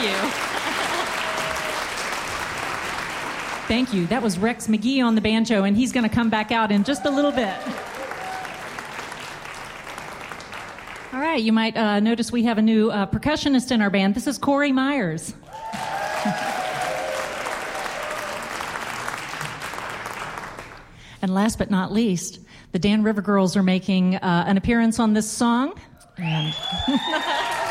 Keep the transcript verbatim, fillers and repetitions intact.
you. Thank you. That was Rex McGee on the banjo, and he's going to come back out in just a little bit. All right, you might uh, notice we have a new uh, percussionist in our band. This is Corey Myers. And last but not least, the Dan River Girls are making uh, an appearance on this song. And